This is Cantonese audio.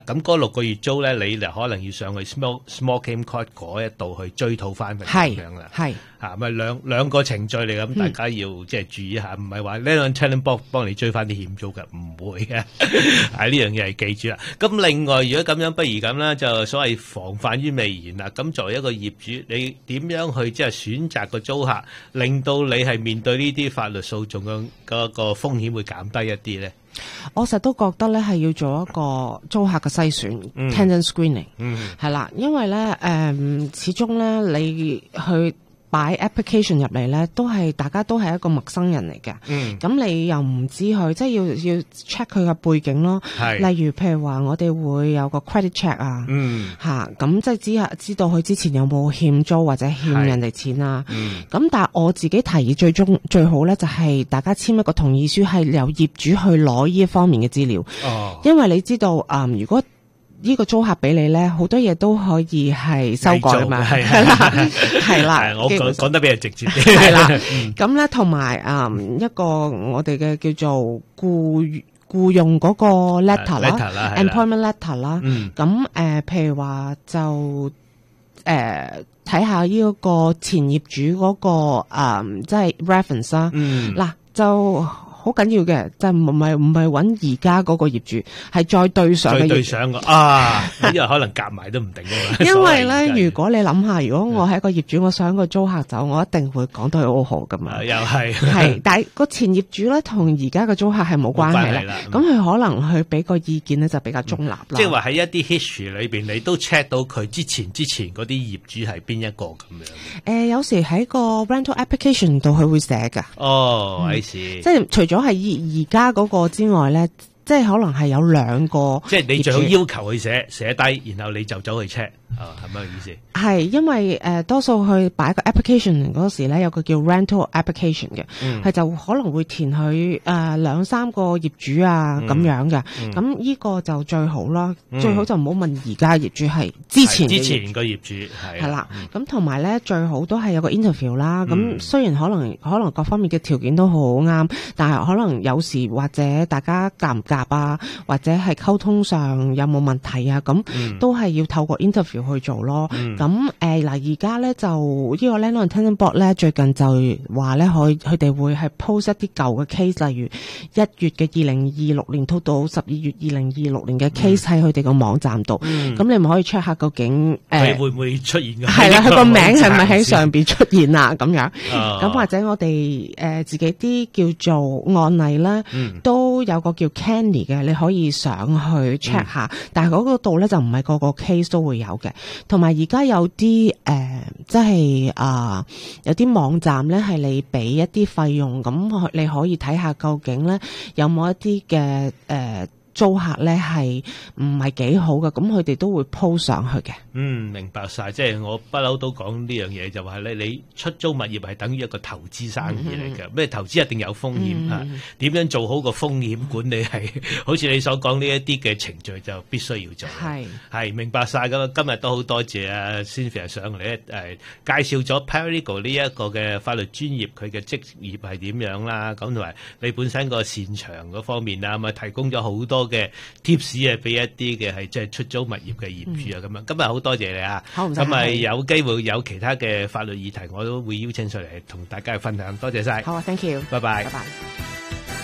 咁嗰6個月租咧，你就可能要上去 small claim court 嗰一度去追討翻佢咁樣啦。 係咪兩個程序嚟咁，大家要即係注意一下，唔係話呢兩 tenant 幫你追翻啲欠租嘅，唔會嘅。呢樣嘢係記住啦。咁另外，如果咁樣，不如咁啦，就所謂防範於未然啦。咁作為一個業主，你點樣去即係選擇個租客，令到你係面對呢啲法律訴訟嘅嗰個風險會減低一啲咧？ 我實都覺得咧係要做一個租客嘅篩選，tenant screening，係啦，因為咧始終咧你去擺 application 入嚟咧，大家都係一個陌生人嚟嘅。咁你又唔知佢，即係要 check 佢嘅背景咯。例如譬如話，我哋會有個 credit check 啊，咁即係知道佢之前有冇欠租或者欠人哋錢啊。咁但係我自己提議最好咧，就係大家簽一個同意書，係由業主去攞呢一方面嘅資料。因為你知道如果呢個租客俾你咧，好多嘢都可以係修改嘛，係啦， 我講得比較直接啲， 係啦。咁咧，同埋一個我哋嘅叫做僱用嗰個 letter 啦 ，employment letter 啦。咁譬如話就睇下呢一個前業主嗰個即係 reference 啦。嗱就好緊要嘅，就唔係揾而家嗰個業主，係再對上嘅業主。再對上因為可能夾埋都唔定㗎嘛。 因為咧，如果你諗下，如果我係一個業主，我想個租客走，我一定會講到佢好好噶嘛。 又係。 係，但係個前業主咧，同而家嘅租客係冇關係啦。咁佢可能去俾個意見咧，就比較中立啦。 即係話喺一啲 history 裏邊，你都 check 到佢之前嗰啲業主係邊一個咁樣。 有時喺個 rental application 度佢會寫㗎。 I see。 即係除咗係而家嗰個之外咧，即係可能係有2個。 即係你最好要求佢寫低，然後你就走去 check。係咪意思？ 係，因為多數去擺個 application 嗰時咧，有個叫 rental application 嘅，係就可能會填佢2-3個業主啊咁樣嘅。咁呢個就最好啦，最好就唔好問而家業主，係之前個業主係啦。咁同埋咧，最好都係有個 interview 啦。咁雖然可能各方面嘅條件都好啱，但係可能有時或者大家夾唔夾啊，或者係溝通上有冇問題啊，咁都係要透過 interview去做咯。咁而家咧就呢個 Landlord and Tenant Board 咧最近就話咧佢哋會係 post 一啲舊嘅 case， 例如1月嘅2026年到12月2026年嘅 case 喺佢哋個網站度。咁你咪可以 check 下究竟會唔會出現嘅？ 係啦，佢個名係咪喺上邊出現啊？咁樣咁或者我哋自己啲叫做案例啦，都有個叫 Canny 嘅，你可以上去 check 下。但係嗰個度咧就唔係個個 case 都會有嘅。同埋而家有啲即係有啲網站咧係你俾一啲費用，咁你可以睇下究竟咧有冇一啲嘅租客咧係唔係幾好嘅，咁佢哋都會 po 上去嘅。 明白晒，即係我不嬲都講呢樣嘢，就話咧你出租物業係等於一個投資生意嚟嘅，咩投資一定有風險啊，點樣做好個風險管理係，好似你所講呢一啲嘅程序就必須要做。係明白晒咁，今日都好多謝啊 Cynthia 上嚟咧介紹咗 Paralegal 呢一個嘅法律專業佢嘅職業係點樣啦，咁同埋你本身個擅長嗰方面啊，咪提供咗好多嘅 tips 啊，俾一啲嘅係即係出租物業嘅業主啊，咁樣今日好多謝你啊！咁咪有機會有其他嘅法律議題，我都會邀請上嚟同大家去分享。多謝晒。 好啊 ，thank you， 拜拜。 拜拜。